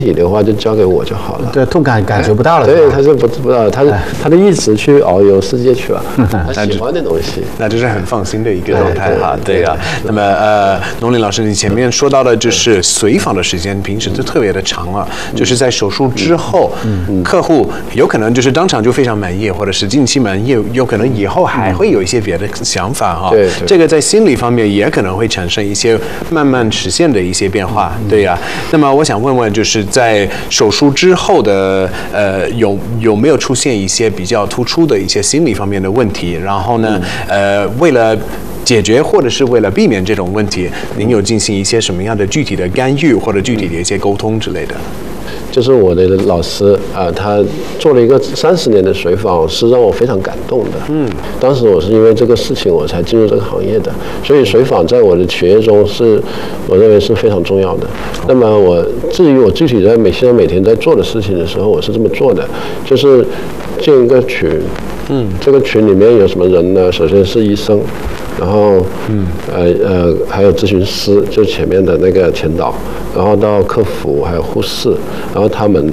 体的话就交给我就好了。 对，痛感觉不到了。 对，他是不知道，他的意识去遨游世界去了，他喜欢的东西， 那这是很放心的一个状态哈。对呀，那么农林老师，你前面说到的就是随访的时间，平时就特别的长了，就是在手术之后，客户有可能就是当场就非常满意，或者是近期满意，有可能以后还会有一些别的想法哈。 对， 这个在心理方面也可能会产生一些慢慢实现的一些变化。对呀，那么我想问问，就是在手术之后的有没有出现一些比较突出的一些心理方面的问题？然后呢，为了解决或者是为了避免这种问题，您有进行一些什么样的具体的干预或者具体的一些沟通之类的？ 就是我的老师他做了一个30年的水访，是让我非常感动的。当时我是因为这个事情我才进入这个行业的，所以水访在我的学业中我认为是非常重要的。那么至于我具体在现在每天在做的事情的时候，我是这么做的，就是建一个群。这个群里面有什么人呢？首先是医生，然后还有咨询师，就前面的那个前导，然后到客服，还有护士，然后他们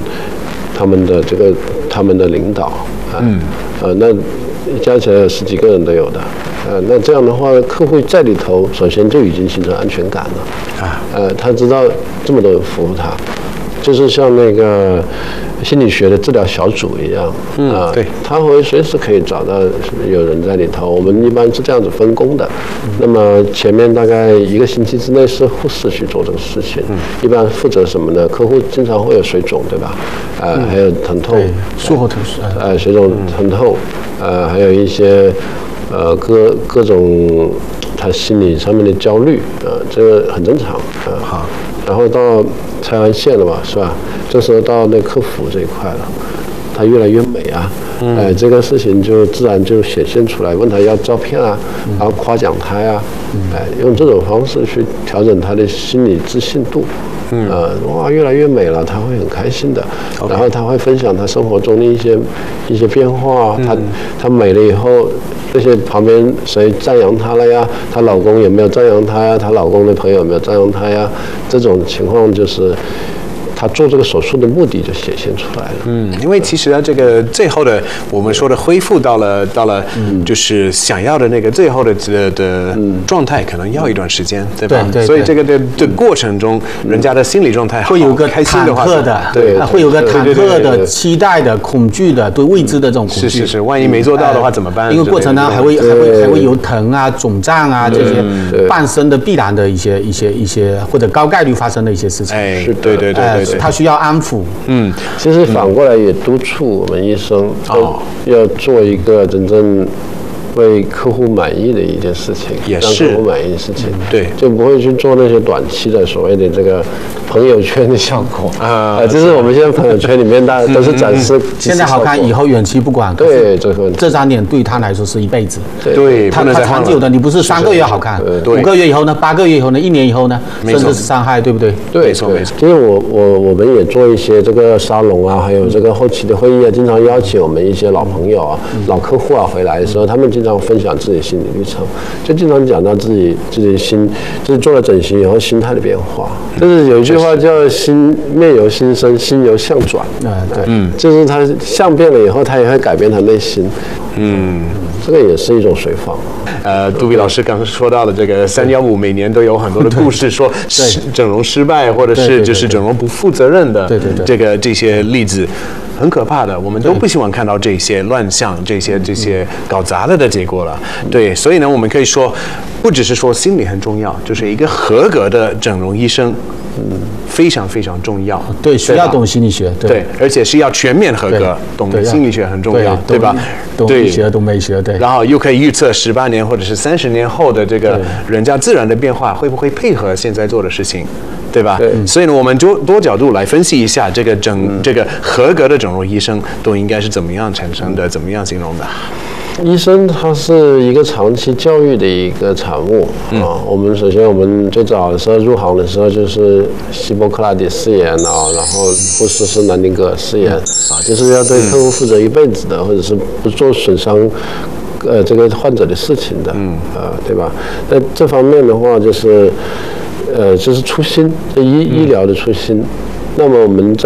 的领导那加起来有10几个人都有的。那这样的话，客户在里头首先就已经形成安全感了。他知道这么多人服务他，就是像那个心理学的治疗小组一样， 对， 他会随时可以找到有人在里头。我们一般是这样子分工的。那么前面大概1个星期之内是护士去做这个事情，一般负责什么呢？客户经常会有水肿，对吧？还有疼痛， 术后疼痛， 水肿疼痛，还有一些各种他心理上面的焦虑，这个很正常。 好。 然后到拆完线了嘛，是吧？这时候到那客服这一块了，他越来越美啊，这个事情就自然就显现出来。问他要照片啊，然后夸奖他呀，用这种方式去调整他的心理自信度。哇，越来越美了，他会很开心的。然后他会分享他生活中的一些变化。他美了以后，这些旁边谁赞扬她了呀？她老公有没有赞扬她呀？她老公的朋友有没有赞扬她呀？这种情况就是他做这个手术的目的就显现出来了。 因为其实这个最后的我们说的恢复到了就是想要的那个最后的状态，可能要一段时间，对吧？ 对。 所以这个的过程中，人家的心理状态会有个开心的话， 对，会有个忐忑的、期待的、恐惧的、对未知的这种恐惧。 是，万一没做到的话怎么办？ 因为过程中还会有疼啊、肿胀啊这些伴生的必然的一些或者高概率发生的一些事情。 对。 他需要安抚。 其实反过来也督促我们医生要做一个真正为客户满意的一件事情， 也是让客户满意的事情。 对， 就不会去做那些短期的所谓的这个朋友圈的效果就是我们现在朋友圈里面大家都是展示现在好看，以后远期不管。 对， 这张脸对他来说是一辈子。 对， 他长久的，你不是3个月好看，5个月以后呢，8个月以后呢，1年以后呢，甚至是伤害，对不对？ 对， 没错。 其实我们也做一些这个沙龙啊，还有这个后期的会议啊，经常邀请我们一些老朋友啊、老客户啊回来的时候，他们经常分享自己的心理历程，就经常讲到自己就是做了整形以后心态的变化。就是有一句话叫面由心生，心由相转。就是他相变了以后，他也会改变他内心。这个也是一种随访。 杜比老师刚刚说到的这个315，每年都有很多的故事，说整容失败，或者是就是整容不负责任的这些例子。很可怕的，我们都不希望看到这些乱象、这些搞砸了的结果了。对，所以呢，我们可以说，不只是说心理很重要，就是一个合格的整容医生，非常非常重要。 对，需要懂心理学。 对，而且是要全面合格，懂心理学很重要，对吧？ 懂医学，懂美学，对。 然后又可以预测18年或者是30年后的这个人家自然的变化，会不会配合现在做的事情？对吧？所以呢，我们就多角度来分析一下这个合格的整容医生都应该是怎么样产生的，怎么样形容的。 医生他是一个长期教育的一个产物我们首先我们最早的时候入行的时候就是希波克拉底誓言然后护士是南丁格尔誓言就是要对客户负责一辈子的，或者是不做损伤这个患者的事情的对吧？在这方面的话就是初心，医疗的初心。那么我们在